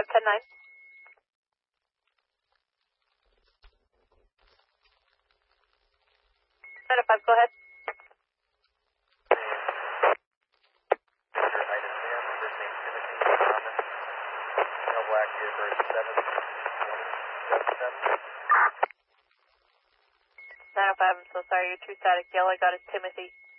10-9. 9-5, go ahead. Black here for 777. 905, I'm so sorry, you're too static. Yellow I got is Timothy.